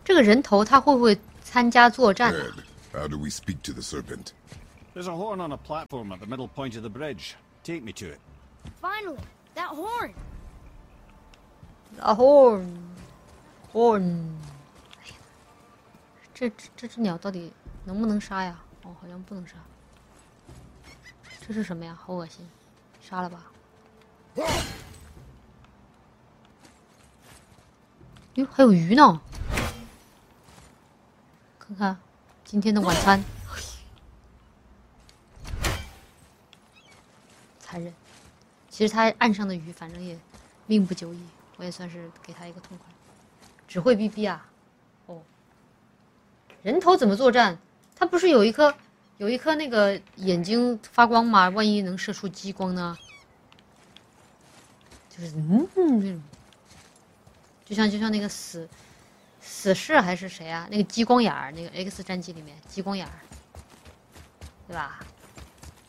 这个人头他会不会参加作战啊？ How do we speak to the serpent? There's a horn on a platform at the middle point of the bridge. Take me to it. Finally, that horn. A horn. 哎呀，这只鸟到底能不能杀呀？哦，好像不能杀。这是什么呀？好恶心，杀了吧。哟，还有鱼呢！看看今天的晚餐，残忍。其实他岸上的鱼，反正也命不久矣，我也算是给他一个痛快。只会逼逼啊！哦，人头怎么作战？他不是有一颗那个眼睛发光吗？万一能射出激光呢？就是那种，就像那个死士还是谁啊？那个激光眼儿，那个 X 战记里面激光眼儿，对吧？